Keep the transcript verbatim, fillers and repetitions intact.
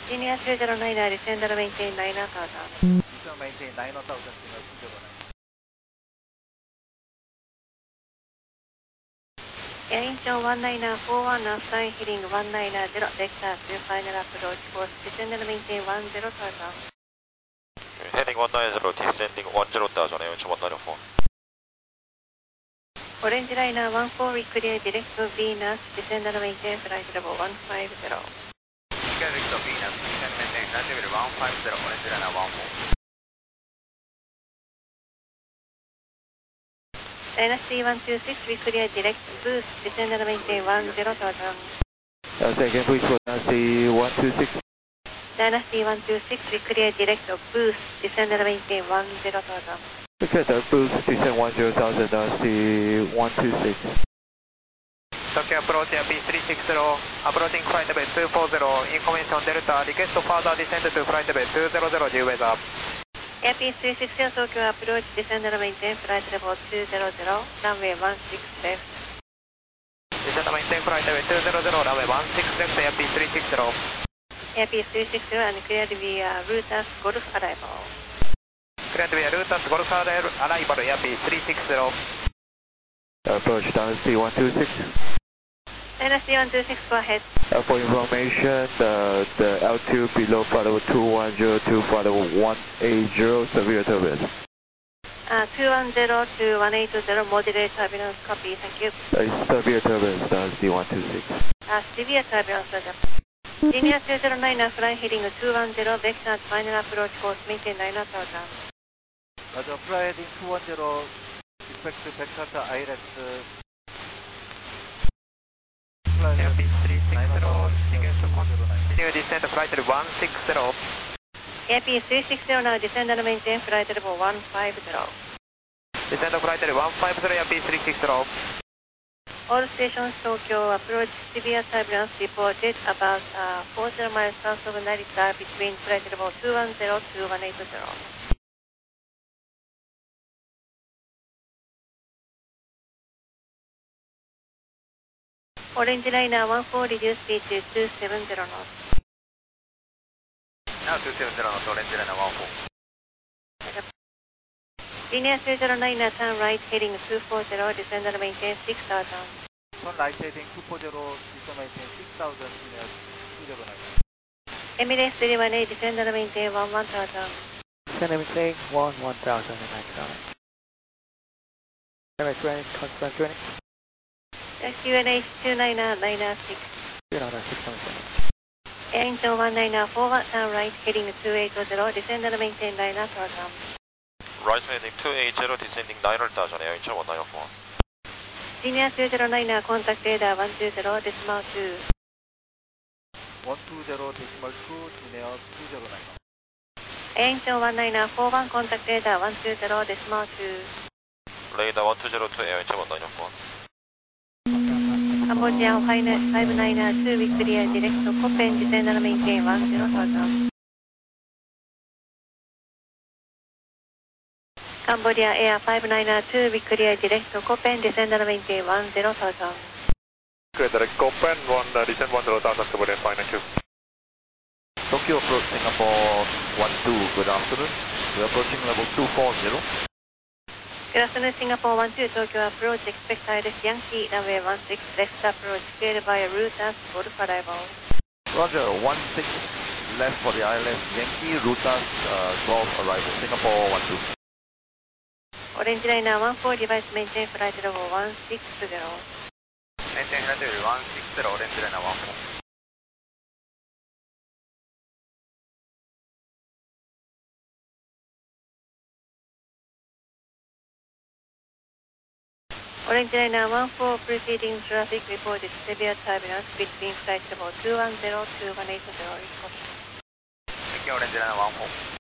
Senior two zero nine, descend and maintain nine thousand. Maintain nine thousand, Senior two zero nine. Air Incheon one nine four one, flying heading one nine zero, vector to final approach course, descend and maintain one zero thousand. Heading one nine zero, descending one zero thousand, Air Incheon one nine four. Orange Liner one four, we clear direct to Venus, descend and maintain flight level one five zero. Direct to Venus, descend and maintain flight level one five zero, Orange Liner one four. Dynasty one two six, we clear direct boost, descend and maintain one zero thousand. Uh, say again please for Dynasty one two six. Dynasty one two six, we clear direct boost, descend and maintain one zero thousand. Okay, the boost, descend one zero thousand, Dynasty one two six. Tokyo approach P three six zero, approaching flight level two four zero, information Delta, request further descent to flight level two zero zero, due weather. Air P three six zero, Tokyo approach, descend and maintain flight level two zero zero, runway one six left. Descend and maintain flight level two zero zero, runway one six left, Air P three six zero. Air P three six zero and cleared via Rutas Golf arrival. Cleared via Rutas Golf arrival, Air P three six zero. Approach Dynasty one two six. Dynasty one two six, go ahead. Uh, for information, the, the altitude below flight level two one zero to flight level one eight zero, severe turbulence. Uh, two one zero to one eight zero, moderate turbulence, copy, thank you. Uh, severe turbulence, Dynasty one two six. Uh, severe turbulence, Roger. Senior two zero nine, flying heading two one zero, vector final approach course, maintain nine thousand. Roger, fly heading two one zero, respect to vector to I L S. Air P three six zero, continue descent flight level one six zero. Air P three six zero, now descend and maintain flight level one five zero. Descend flight level one five zero, Air P three six zero. All stations Tokyo approach, severe turbulence reported about uh, forty miles south of Narita between flight level two one zero to one eight zero. Orange Liner one four, reduce speed to two seven zero knots. Now two seven zero knots, Orange Liner one four. Senior two zero nine, turn right heading two four zero, descend and maintain six thousand. Turn right heading two four zero, descend maintain six thousand, Senior two zero nine. Emirates three one eight, descend and maintain one one thousand. Descend and maintain one one thousand and nine thousand. Emirates range, constant training. Q N H two nine nine six. two nine six seven seven. Air Incheon one nine four one, turn right heading two eight zero, descend and maintain nine thousand. Right heading two eight zero, descending nine thousand, Air Incheon one nine four. Senior two zero nine, contact radar one two zero, decimal two. one two zero, decimal two, Senior two zero nine. Air Incheon one nine four one, contact radar one two zero, decimal two. Radar one two zero two, Air Incheon one nine four. Cambodia five nine two, we clear direct to Copen, descend and maintain one zero thousand. Cambodia Air five nine two, we clear direct to Copen, descend and maintain one zero thousand. Clear direct Copen, one, uh, descend one zero thousand, Cambodia five nine two. Tokyo approach Singapore one two, good afternoon. We are approaching level two four zero. Good afternoon, Singapore one two, Tokyo approach, expect I L S Yankee, runway one six, left approach, cleared by Rutas Golf arrival. Roger, one six left for the I L S Yankee, Rutas uh, Golf arrival, Singapore one two. Orange Liner one four, device maintain flight level one six zero. Maintain flight level one six zero, Orange Liner one four. Orange Liner one four, proceeding traffic reported severe turbulence between flight level two one zero to one eight zero. Thank you, Orange Liner one four.